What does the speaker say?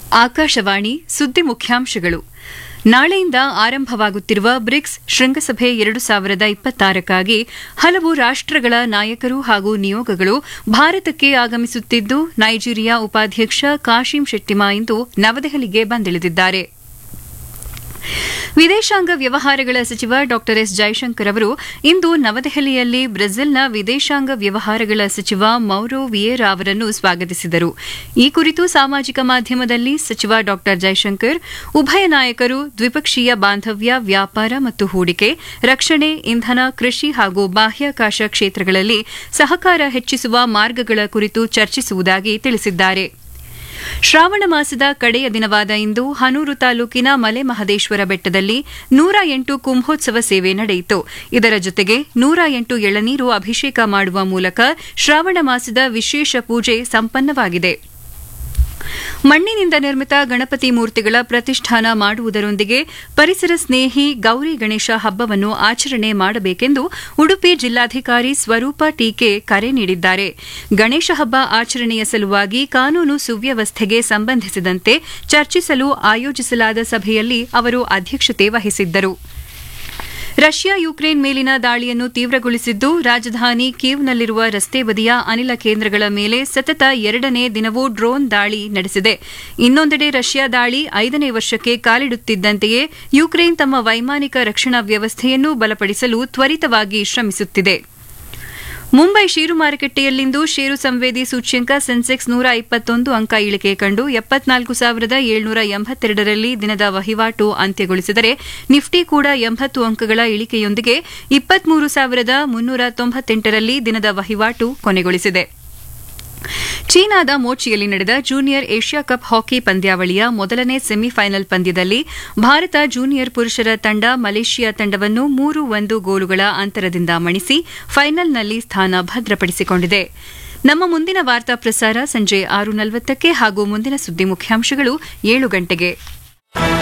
ಆಕಾಶವಾಣಿ ಸುದ್ದಿ ಮುಖ್ಯಾಂಶಗಳು. ನಾಳೆಯಿಂದ ಆರಂಭವಾಗುತ್ತಿರುವ ಬ್ರಿಕ್ಸ್ ಶೃಂಗಸಭೆ 2026ಕ್ಕಾಗಿ ಹಲವು ರಾಷ್ಟಗಳ ನಾಯಕರು ಹಾಗೂ ನಿಯೋಗಗಳು ಭಾರತಕ್ಕೆ ಆಗಮಿಸುತ್ತಿದ್ದು, ನೈಜೀರಿಯಾ ಉಪಾಧ್ಯಕ್ಷ ಕಾಶಿಂ ಶೆಟ್ಟಿಮಾ ಇಂದು ನವದೆಹಲಿಗೆ ಬಂದಿಳಿದಿದ್ದಾರೆ. ವಿದೇಶಾಂಗ ವ್ಯವಹಾರಗಳ ಸಚಿವ ಡಾ ಎಸ್ ಜೈಶಂಕರ್ ಅವರು ಇಂದು ನವದೆಹಲಿಯಲ್ಲಿ ಬ್ರೆಜಿಲ್ನ ವಿದೇಶಾಂಗ ವ್ಯವಹಾರಗಳ ಸಚಿವ ಮೌರೋ ವಿಯೇರಾ ಅವರನ್ನು ಸ್ವಾಗತಿಸಿದರು. ಈ ಕುರಿತು ಸಾಮಾಜಿಕ ಮಾಧ್ಯಮದಲ್ಲಿ ಸಚಿವ ಡಾ ಜೈಶಂಕರ್ ಉಭಯ ನಾಯಕರು ದ್ವಿಪಕ್ಷೀಯ ಬಾಂಧವ್ಯ, ವ್ಯಾಪಾರ ಮತ್ತು ಹೂಡಿಕೆ, ರಕ್ಷಣೆ, ಇಂಧನ, ಕೃಷಿ ಹಾಗೂ ಬಾಹ್ಯಾಕಾಶ ಕ್ಷೇತ್ರಗಳಲ್ಲಿ ಸಹಕಾರ ಹೆಚ್ಚಿಸುವ ಮಾರ್ಗಗಳ ಕುರಿತು ಚರ್ಚಿಸುವುದಾಗಿ ತಿಳಿಸಿದ್ದಾರೆ. ಶ್ರಾವಣ ಮಾಸದ ಕಡೆಯ ದಿನವಾದ ಇಂದು ಹನೂರು ತಾಲೂಕಿನ ಮಲೆಮಹದೇಶ್ವರ ಬೆಟ್ಟದಲ್ಲಿ 108 ಕುಂಭೋತ್ಸವ ಸೇವೆ ನಡೆಯಿತು. ಇದರ ಜೊತೆಗೆ 108 ಎಳನೀರು ಅಭಿಷೇಕ ಮಾಡುವ ಮೂಲಕ ಶ್ರಾವಣ ಮಾಸದ ವಿಶೇಷ ಪೂಜೆ ಸಂಪನ್ನವಾಗಿದೆ. ಮಣ್ಣಿನಿಂದ ನಿರ್ಮಿತ ಗಣಪತಿ ಮೂರ್ತಿಗಳ ಪ್ರತಿಷ್ಠಾನ ಮಾಡುವುದರೊಂದಿಗೆ ಪರಿಸರ ಸ್ನೇಹಿ ಗೌರಿ ಗಣೇಶ ಹಬ್ಬವನ್ನು ಆಚರಣೆ ಮಾಡಬೇಕೆಂದು ಉಡುಪಿ ಜಿಲ್ಲಾಧಿಕಾರಿ ಸ್ವರೂಪ ಟೀಕೆ ಕರೆ ನೀಡಿದ್ದಾರೆ. ಗಣೇಶ ಹಬ್ಬ ಆಚರಣೆಯ ಸಲುವಾಗಿ ಕಾನೂನು ಸುವ್ಯವಸ್ಥೆಗೆ ಸಂಬಂಧಿಸಿದಂತೆ ಚರ್ಚಿಸಲು ಆಯೋಜಿಸಲಾದ ಸಭೆಯಲ್ಲಿ ಅವರು ಅಧ್ಯಕ್ಷತೆ ವಹಿಸಿದ್ದರು. ರಷ್ಯಾ ಯುಕ್ರೇನ್ ಮೇಲಿನ ದಾಳಿಯನ್ನು ತೀವ್ರಗೊಳಿಸಿದ್ದು, ರಾಜಧಾನಿ ಕೀವ್ನಲ್ಲಿರುವ ರಸ್ತೆ ಬದಿಯ ಅನಿಲ ಕೇಂದ್ರಗಳ ಮೇಲೆ ಸತತ 2ನೇ ದಿನವೂ ಡ್ರೋನ್ ದಾಳಿ ನಡೆಸಿದೆ. ಇನ್ನೊಂದೆಡೆ ರಷ್ಯಾ ದಾಳಿ 5ನೇ ವರ್ಷಕ್ಕೆ ಕಾಲಿಡುತ್ತಿದ್ದಂತೆಯೇ ಯುಕ್ರೇನ್ ತಮ್ಮ ವೈಮಾನಿಕ ರಕ್ಷಣಾ ವ್ಯವಸ್ಥೆಯನ್ನು ಬಲಪಡಿಸಲು ತ್ವರಿತವಾಗಿ ಶ್ರಮಿಸುತ್ತಿದೆ. ಮುಂಬೈ ಷೇರು ಮಾರುಕಟ್ಟೆಯಲ್ಲಿಂದು ಷೇರು ಸಂವೇದಿ ಸೂಚ್ಯಂಕ ಸೆನ್ಸೆಕ್ಸ್ 121 ಅಂಕ ಇಳಿಕೆ ಕಂಡು 74,782ರಲ್ಲಿ ದಿನದ ವಹಿವಾಟು ಅಂತ್ಯಗೊಳಿಸಿದರೆ, ನಿಫ್ಟಿ ಕೂಡ 80 ಅಂಕಗಳ ಇಳಿಕೆಯೊಂದಿಗೆ 23,398ರಲ್ಲಿ ದಿನದ ವಹಿವಾಟು ಕೊನೆಗೊಳಿಸಿದೆ. ಚೀನಾದ ಮೋಚಿಯಲ್ಲಿ ನಡೆದ ಜೂನಿಯರ್ ಏಷ್ಯಾ ಕಪ್ ಹಾಕಿ ಪಂದ್ಯಾವಳಿಯ ಮೊದಲನೇ ಸೆಮಿಫೈನಲ್ ಪಂದ್ಯದಲ್ಲಿ ಭಾರತ ಜೂನಿಯರ್ ಪುರುಷರ ತಂಡ ಮಲೇಷಿಯಾ ತಂಡವನ್ನು 3-1 ಗೋಲುಗಳ ಅಂತರದಿಂದ ಮಣಿಸಿ ಫೈನಲ್ನಲ್ಲಿ ಸ್ಥಾನ ಭದ್ರಪಡಿಸಿಕೊಂಡಿದೆ. ನಮ್ಮ ಮುಂದಿನ ವಾರ್ತಾ ಪ್ರಸಾರ ಸಂಜೆ 6:40ಕ್ಕೆ ಹಾಗೂ ಮುಂದಿನ ಸುದ್ದಿ ಮುಖ್ಯಾಂಶಗಳು 7 ಗಂಟೆಗೆ.